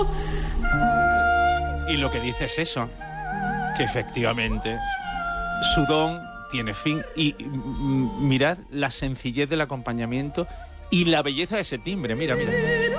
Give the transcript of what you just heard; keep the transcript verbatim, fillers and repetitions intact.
Y lo que dice es eso, que efectivamente su don tiene fin. Y mm, mirad la sencillez del acompañamiento y la belleza de ese timbre, mira, mira.